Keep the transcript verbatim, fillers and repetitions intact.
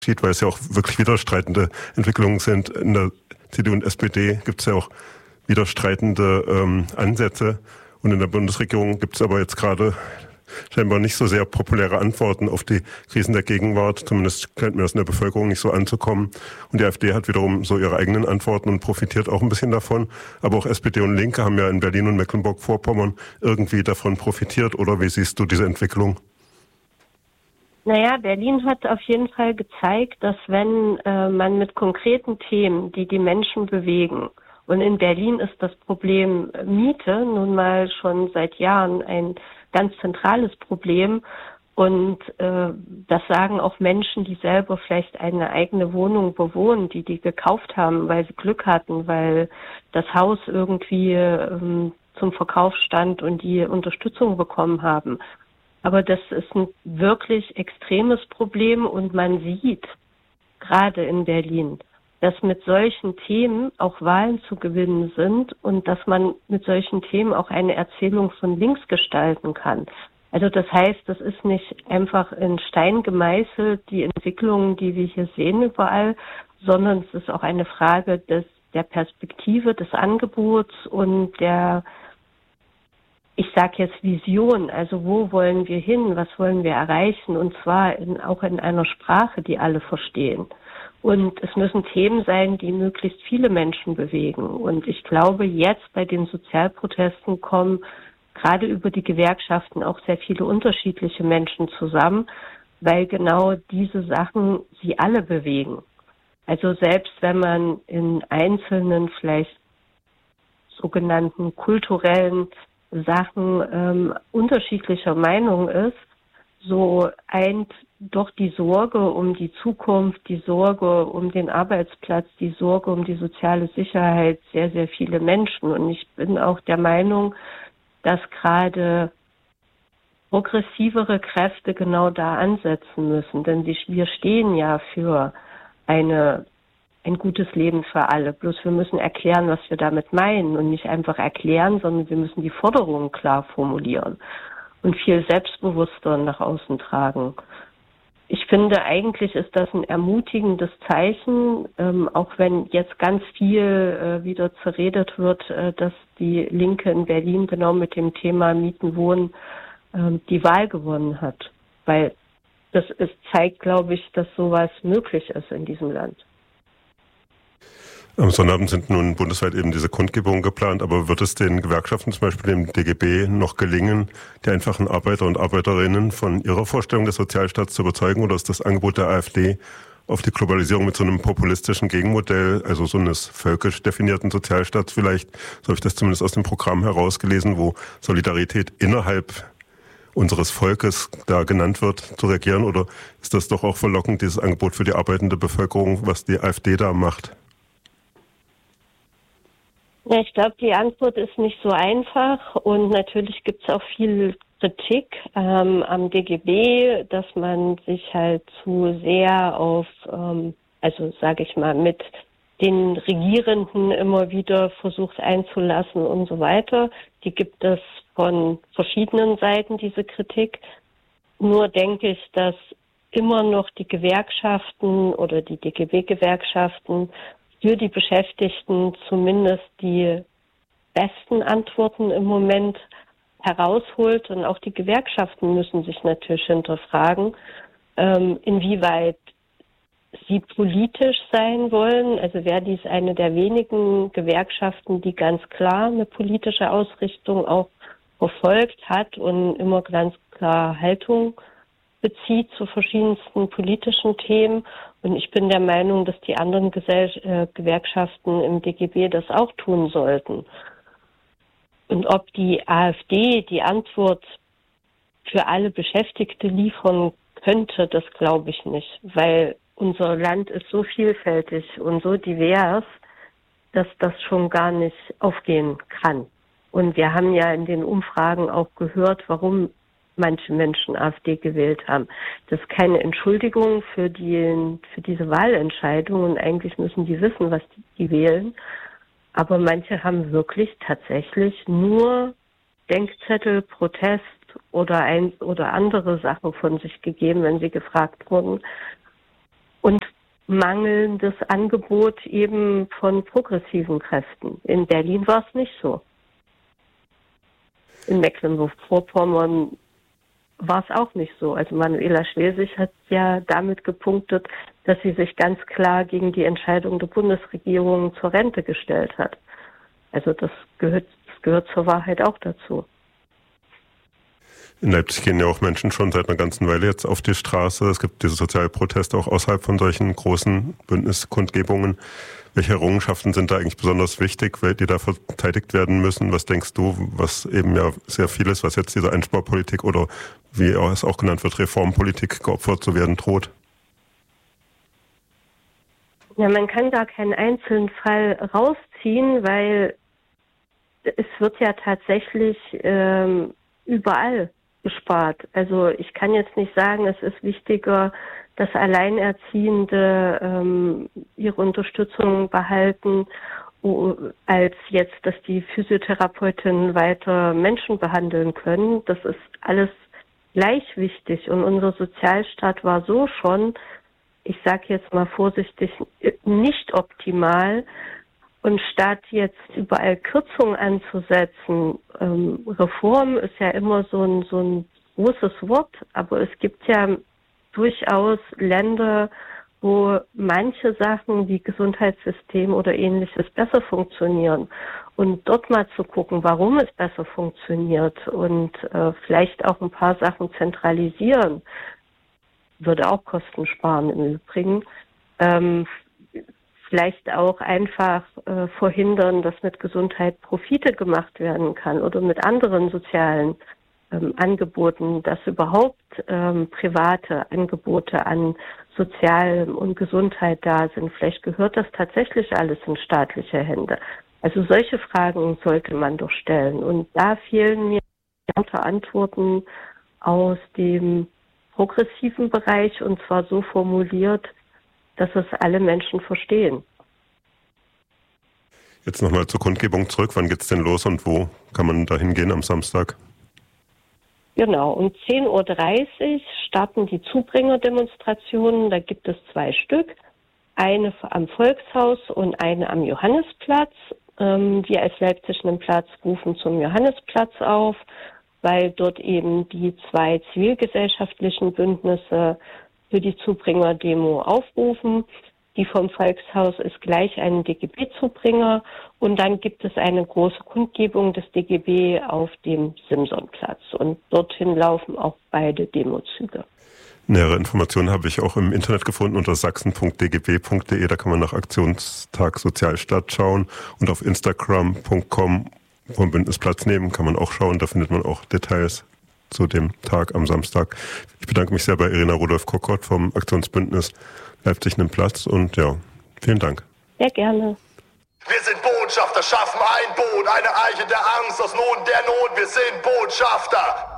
weil es ja auch wirklich widerstreitende Entwicklungen sind. In der C D U und S P D gibt es ja auch widerstreitende ähm, Ansätze. Und in der Bundesregierung gibt es aber jetzt gerade scheinbar nicht so sehr populäre Antworten auf die Krisen der Gegenwart. Zumindest scheint mir das in der Bevölkerung nicht so anzukommen. Und die AfD hat wiederum so ihre eigenen Antworten und profitiert auch ein bisschen davon. Aber auch S P D und Linke haben ja in Berlin und Mecklenburg-Vorpommern irgendwie davon profitiert. Oder wie siehst du diese Entwicklung? Naja, Berlin hat auf jeden Fall gezeigt, dass wenn äh, man mit konkreten Themen, die die Menschen bewegen, und in Berlin ist das Problem Miete nun mal schon seit Jahren ein ganz zentrales Problem. Und äh, das sagen auch Menschen, die selber vielleicht eine eigene Wohnung bewohnen, die die gekauft haben, weil sie Glück hatten, weil das Haus irgendwie ähm, zum Verkauf stand und die Unterstützung bekommen haben. Aber das ist ein wirklich extremes Problem und man sieht, gerade in Berlin, dass mit solchen Themen auch Wahlen zu gewinnen sind und dass man mit solchen Themen auch eine Erzählung von links gestalten kann. Also das heißt, das ist nicht einfach in Stein gemeißelt, die Entwicklungen, die wir hier sehen überall, sondern es ist auch eine Frage des, der Perspektive, des Angebots und der, ich sage jetzt Vision, also wo wollen wir hin, was wollen wir erreichen und zwar in, auch in einer Sprache, die alle verstehen. Und es müssen Themen sein, die möglichst viele Menschen bewegen. Und ich glaube, jetzt bei den Sozialprotesten kommen gerade über die Gewerkschaften auch sehr viele unterschiedliche Menschen zusammen, weil genau diese Sachen sie alle bewegen. Also selbst wenn man in einzelnen, vielleicht sogenannten kulturellen Sachen ähm, unterschiedlicher Meinung ist, so eint doch die Sorge um die Zukunft, die Sorge um den Arbeitsplatz, die Sorge um die soziale Sicherheit sehr, sehr viele Menschen. Und ich bin auch der Meinung, dass gerade progressivere Kräfte genau da ansetzen müssen. Denn wir stehen ja für eine, ein gutes Leben für alle. Bloß wir müssen erklären, was wir damit meinen und nicht einfach erklären, sondern wir müssen die Forderungen klar formulieren und viel selbstbewusster nach außen tragen. Ich finde, eigentlich ist das ein ermutigendes Zeichen, ähm, auch wenn jetzt ganz viel äh, wieder zerredet wird, äh, dass die Linke in Berlin genau mit dem Thema Mieten, Wohnen äh, die Wahl gewonnen hat. Weil das ist, zeigt, glaube ich, dass sowas möglich ist in diesem Land. Am Sonnabend sind nun bundesweit eben diese Kundgebungen geplant, aber wird es den Gewerkschaften, zum Beispiel dem D G B, noch gelingen, die einfachen Arbeiter und Arbeiterinnen von ihrer Vorstellung des Sozialstaats zu überzeugen, oder ist das Angebot der AfD auf die Globalisierung mit so einem populistischen Gegenmodell, also so eines völkisch definierten Sozialstaats vielleicht, so habe ich das zumindest aus dem Programm herausgelesen, wo Solidarität innerhalb unseres Volkes da genannt wird, zu reagieren, oder ist das doch auch verlockend, dieses Angebot für die arbeitende Bevölkerung, was die AfD da macht? Ja, ich glaube, die Antwort ist nicht so einfach und natürlich gibt es auch viel Kritik ähm, am D G B, dass man sich halt zu sehr auf, ähm, also sage ich mal, mit den Regierenden immer wieder versucht einzulassen und so weiter. Die gibt es von verschiedenen Seiten, diese Kritik. Nur denke ich, dass immer noch die Gewerkschaften oder die D G B-Gewerkschaften für die Beschäftigten zumindest die besten Antworten im Moment herausholt. Und auch die Gewerkschaften müssen sich natürlich hinterfragen, ähm, inwieweit sie politisch sein wollen. Also Verdi ist eine der wenigen Gewerkschaften, die ganz klar eine politische Ausrichtung auch verfolgt hat und immer ganz klar Haltung bezieht zu verschiedensten politischen Themen. Und ich bin der Meinung, dass die anderen Gesell- äh, Gewerkschaften im D G B das auch tun sollten. Und ob die AfD die Antwort für alle Beschäftigte liefern könnte, das glaube ich nicht. Weil unser Land ist so vielfältig und so divers, dass das schon gar nicht aufgehen kann. Und wir haben ja in den Umfragen auch gehört, warum manche Menschen AfD gewählt haben. Das ist keine Entschuldigung für die, für diese Wahlentscheidung und eigentlich müssen die wissen, was die, die wählen. Aber manche haben wirklich tatsächlich nur Denkzettel, Protest oder ein oder andere Sachen von sich gegeben, wenn sie gefragt wurden. mangelndes Angebot eben von progressiven Kräften. In Berlin war es nicht so. In Mecklenburg-Vorpommern war es auch nicht so. Also Manuela Schwesig hat ja damit gepunktet, dass sie sich ganz klar gegen die Entscheidung der Bundesregierung zur Rente gestellt hat. Also das gehört, das gehört zur Wahrheit auch dazu. In Leipzig gehen ja auch Menschen schon seit einer ganzen Weile jetzt auf die Straße. Es gibt diese Sozialproteste auch außerhalb von solchen großen Bündniskundgebungen. Welche Errungenschaften sind da eigentlich besonders wichtig, die da verteidigt werden müssen? Was denkst du, was eben ja sehr viel ist, was jetzt dieser Einsparpolitik oder wie es auch genannt wird, Reformpolitik geopfert zu werden droht? Ja, man kann da keinen einzelnen Fall rausziehen, weil es wird ja tatsächlich ähm, überall gespart. Also ich kann jetzt nicht sagen, es ist wichtiger, dass Alleinerziehende ähm, ihre Unterstützung behalten, als jetzt, dass die Physiotherapeutinnen weiter Menschen behandeln können. Das ist alles gleich wichtig. Und unser Sozialstaat war so schon, ich sage jetzt mal vorsichtig, nicht optimal. Und statt jetzt überall Kürzungen anzusetzen, ähm, Reform ist ja immer so ein, so ein großes Wort, aber es gibt ja durchaus Länder, wo manche Sachen wie Gesundheitssystem oder Ähnliches besser funktionieren. Und dort mal zu gucken, warum es besser funktioniert und äh, vielleicht auch ein paar Sachen zentralisieren, würde auch Kosten sparen im Übrigen. Ähm, Vielleicht auch einfach äh, verhindern, dass mit Gesundheit Profite gemacht werden kann oder mit anderen sozialen ähm, Angeboten, dass überhaupt ähm, private Angebote an Sozialem und Gesundheit da sind. Vielleicht gehört das tatsächlich alles in staatliche Hände. Also solche Fragen sollte man doch stellen. Und da fehlen mir Antworten aus dem progressiven Bereich und zwar so formuliert, dass es alle Menschen verstehen. Jetzt nochmal zur Kundgebung zurück. Wann geht's denn los und wo kann man da hingehen am Samstag? Genau, um zehn Uhr dreißig starten die Zubringerdemonstrationen. Da gibt es zwei Stück. Eine am Volkshaus und eine am Johannesplatz. Wir als Leipzig einen Platz rufen zum Johannesplatz auf, weil dort eben die zwei zivilgesellschaftlichen Bündnisse für die Zubringer-Demo aufrufen. Die vom Volkshaus ist gleich ein D G B-Zubringer und dann gibt es eine große Kundgebung des D G B auf dem Simsonplatz und dorthin laufen auch beide Demozüge. Nähere Informationen habe ich auch im Internet gefunden unter sachsen punkt d g b punkt d e, da kann man nach Aktionstag Sozialstadt schauen und auf instagram punkt com vom Bündnis Platz nehmen kann man auch schauen, da findet man auch Details zu dem Tag am Samstag. Ich bedanke mich sehr bei Irina Rudolph-Kokott vom Aktionsbündnis Leipzig nimmt Platz und ja, vielen Dank. Sehr gerne. Wir sind Botschafter, schaffen ein Boot, eine Eiche der Angst aus Not der Not. Wir sind Botschafter.